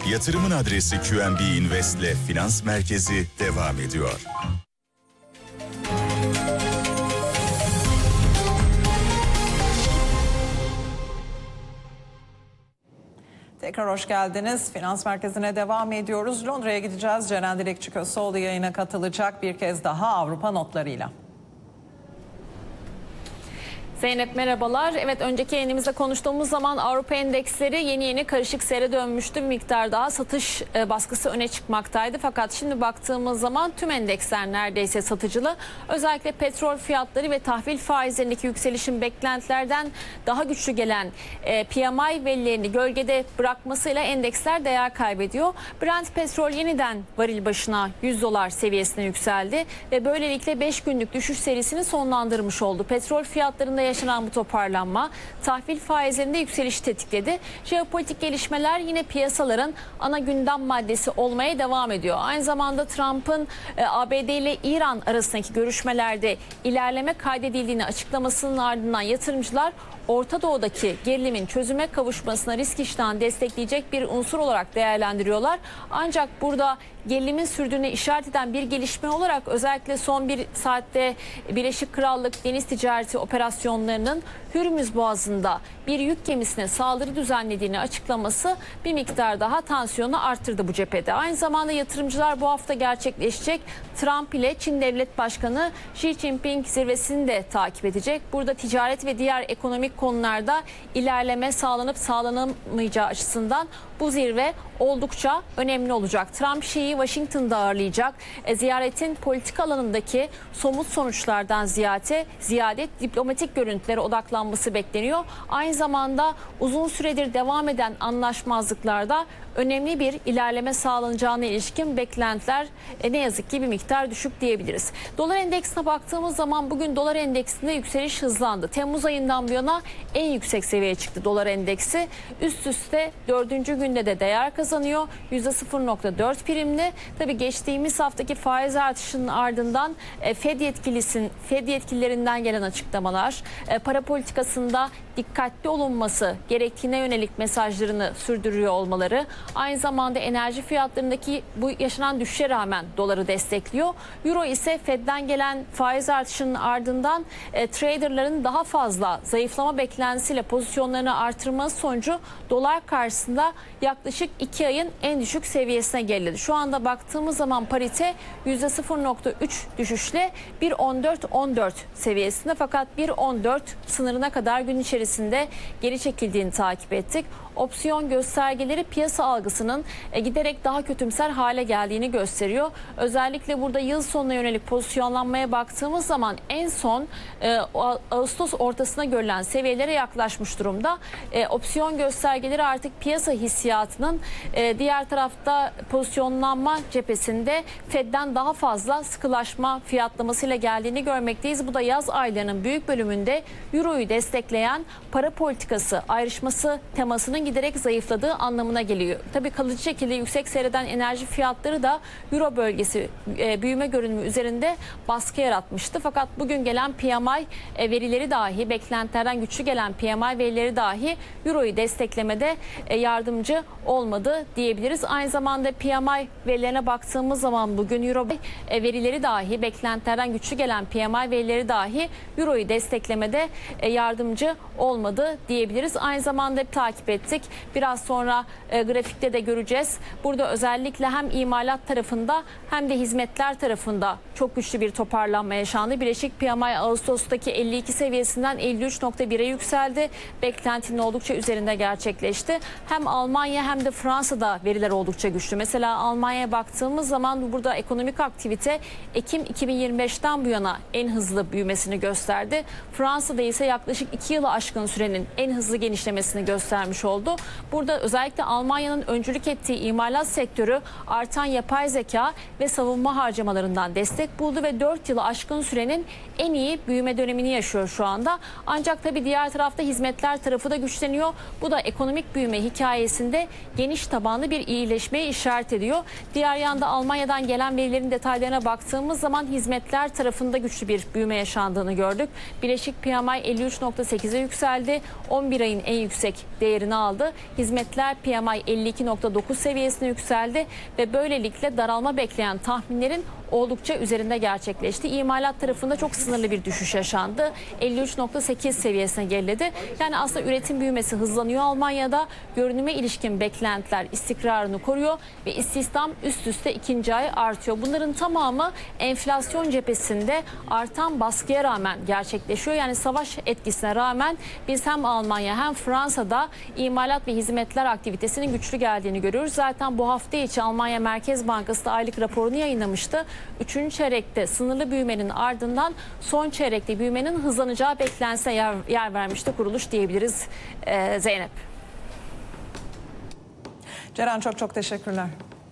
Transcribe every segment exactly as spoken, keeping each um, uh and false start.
Yatırımın adresi Q N B Invest'le Finans Merkezi devam ediyor. Tekrar hoş geldiniz. Finans Merkezi'ne devam ediyoruz. Londra'ya gideceğiz. Ceren Dilekçi Köseoğlu yayına katılacak bir kez daha Avrupa notlarıyla. Zeynep merhabalar. Evet, önceki yayınımızda konuştuğumuz zaman Avrupa endeksleri yeni yeni karışık seyre dönmüştü. Bir miktar daha satış baskısı öne çıkmaktaydı. Fakat şimdi baktığımız zaman tüm endeksler neredeyse satıcılı. Özellikle petrol fiyatları ve tahvil faizlerindeki yükselişin beklentilerden daha güçlü gelen P M I verilerini gölgede bırakmasıyla endeksler değer kaybediyor. Brent petrol yeniden varil başına yüz dolar seviyesine yükseldi ve böylelikle beş günlük düşüş serisini sonlandırmış oldu. Petrol fiyatlarında yaşanan bu toparlanma tahvil faizlerinde yükseliş tetikledi. Jeopolitik gelişmeler yine piyasaların ana gündem maddesi olmaya devam ediyor. Aynı zamanda Trump'ın A B D ile İran arasındaki görüşmelerde ilerleme kaydedildiğini açıklamasının ardından yatırımcılar Orta Doğu'daki gerilimin çözüme kavuşmasına risk iştahını destekleyecek bir unsur olarak değerlendiriyorlar. Ancak burada gerilimin sürdüğüne işaret eden bir gelişme olarak özellikle son bir saatte Birleşik Krallık deniz ticareti operasyonlarının Hürmüz Boğazı'nda bir yük gemisine saldırı düzenlediğini açıklaması bir miktar daha tansiyonu arttırdı bu cephede. Aynı zamanda yatırımcılar bu hafta gerçekleşecek Trump ile Çin Devlet Başkanı Xi Jinping zirvesini de takip edecek. Burada ticaret ve diğer ekonomik konularda ilerleme sağlanıp sağlanamayacağı açısından bu zirve oldukça önemli olacak. Trump Xi'yi Washington'da ağırlayacak. E, ziyaretin politika alanındaki somut sonuçlardan ziyade, ziyade diplomatik görüntülere odaklanması bekleniyor. Aynı zamanda uzun süredir devam eden anlaşmazlıklarda önemli bir ilerleme sağlanacağına ilişkin beklentiler e, ne yazık ki bir miktar düşük diyebiliriz. Dolar endeksine baktığımız zaman bugün dolar endeksinde yükseliş hızlandı. Temmuz ayından bu yana en yüksek seviyeye çıktı dolar endeksi. Üst üste dördüncü günde de değer kazanıyor. yüzde sıfır nokta dört primli. Tabii geçtiğimiz haftaki faiz artışının ardından e, Fed yetkilisin, Fed yetkililerinden gelen açıklamalar, e, para politikasında dikkatli olunması gerektiğine yönelik mesajlarını sürdürüyor olmaları, aynı zamanda enerji fiyatlarındaki bu yaşanan düşüşe rağmen doları destekliyor. Euro ise Fed'den gelen faiz artışının ardından e, traderların daha fazla zayıflama beklentisiyle pozisyonlarını artırması sonucu dolar karşısında yaklaşık iki ayın en düşük seviyesine geriledi. Şu anda baktığımız zaman parite yüzde sıfır nokta üç düşüşle bir nokta on dört on dört seviyesinde, fakat bir nokta on dört sınırına kadar gün içerisinde geri çekildiğini takip ettik. Opsiyon göstergeleri piyasa algısının e, giderek daha kötümser hale geldiğini gösteriyor. Özellikle burada yıl sonuna yönelik pozisyonlanmaya baktığımız zaman en son e, Ağustos ortasına görülen seviyelere yaklaşmış durumda. E, opsiyon göstergeleri artık piyasa hissiyatının e, diğer tarafta pozisyonlanma cephesinde Fed'den daha fazla sıkılaşma fiyatlamasıyla geldiğini görmekteyiz. Bu da yaz aylarının büyük bölümünde Euro'yu destekleyen para politikası ayrışması temasının giderek zayıfladığı anlamına geliyor. Tabii kalıcı şekilde yüksek seyreden enerji fiyatları da Euro bölgesi e, büyüme görünümü üzerinde baskı yaratmıştı. Fakat bugün gelen P M I e, verileri dahi, beklentilerden güçlü gelen P M I verileri dahi Euro'yu desteklemede e, yardımcı olmadı diyebiliriz. Aynı zamanda P M I verilerine baktığımız zaman bugün Euro e, verileri dahi, beklentilerden güçlü gelen P M I verileri dahi Euro'yu desteklemede e, yardımcı olmadı diyebiliriz. Aynı zamanda takip ettik. Biraz sonra e, grafikte de göreceğiz. Burada özellikle hem imalat tarafında hem de hizmetler tarafında çok güçlü bir toparlanma yaşandı. Bileşik P M I Ağustos'taki elli iki seviyesinden elli üç nokta bire yükseldi. Beklentinin oldukça üzerinde gerçekleşti. Hem Almanya hem de Fransa'da veriler oldukça güçlü. Mesela Almanya'ya baktığımız zaman burada ekonomik aktivite Ekim iki bin yirmi beşten bu yana en hızlı büyümesini gösterdi. Fransa'da ise yaklaşık iki yılı aşkın sürenin en hızlı genişlemesini göstermiş oldu. Burada özellikle Almanya'nın öncülük ettiği imalat sektörü artan yapay zeka ve savunma harcamalarından destek buldu ve dört yılı aşkın sürenin en iyi büyüme dönemini yaşıyor şu anda. Ancak tabii diğer tarafta hizmetler tarafı da güçleniyor. Bu da ekonomik büyüme hikayesinde geniş tabanlı bir iyileşmeye işaret ediyor. Diğer yanda Almanya'dan gelen verilerin detaylarına baktığımız zaman hizmetler tarafında güçlü bir büyüme yaşandığını gördük. Bileşik P M I elli üç nokta sekize yükseldi. on bir ayın en yüksek değerini aldı. aldı. Hizmetler P M I elli iki nokta dokuz seviyesine yükseldi ve böylelikle daralma bekleyen tahminlerin oldukça üzerinde gerçekleşti. İmalat tarafında çok sınırlı bir düşüş yaşandı. elli üç nokta sekiz seviyesine geriledi. Yani aslında üretim büyümesi hızlanıyor Almanya'da. Görünüme ilişkin beklentiler istikrarını koruyor ve istihdam üst üste ikinci ay artıyor. Bunların tamamı enflasyon cephesinde artan baskıya rağmen gerçekleşiyor. Yani savaş etkisine rağmen biz hem Almanya hem Fransa'da imalat ve hizmetler aktivitesinin güçlü geldiğini görüyoruz. Zaten bu hafta içi Almanya Merkez Bankası da aylık raporunu yayınlamıştı. Üçüncü çeyrekte sınırlı büyümenin ardından son çeyrekte büyümenin hızlanacağı beklentisine yer, yer vermişti kuruluş diyebiliriz ee, Zeynep. Ceren çok çok teşekkürler.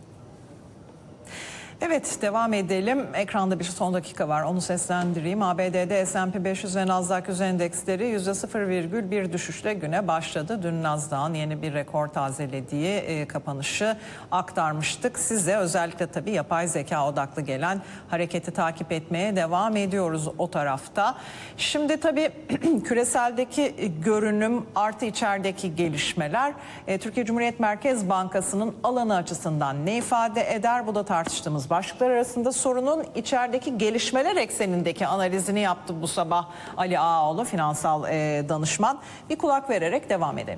Evet, devam edelim. Ekranda bir son dakika var, onu seslendireyim. A B D'de S and P beş yüz ve Nasdaq yüz endeksleri yüzde sıfır virgül bir düşüşle güne başladı. Dün Nasdaq'ın yeni bir rekor tazelediği e, kapanışı aktarmıştık. Size özellikle tabii yapay zeka odaklı gelen hareketi takip etmeye devam ediyoruz o tarafta. Şimdi tabii küreseldeki görünüm artı içerideki gelişmeler e, Türkiye Cumhuriyet Merkez Bankası'nın alanı açısından ne ifade eder? Bu da tartıştığımız başlıklar arasında. Sorunun içerideki gelişmeler eksenindeki analizini yaptı bu sabah Ali Ağaoğlu, finansal e, danışman. Bir kulak vererek devam edelim.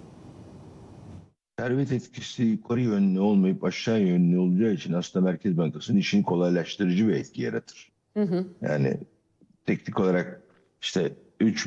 Servet etkisi yukarı yönlü olmayıp aşağı yönlü olacağı için aslında Merkez Bankası'nın işini kolaylaştırıcı bir etki yaratır. Hı hı. Yani teknik olarak işte üç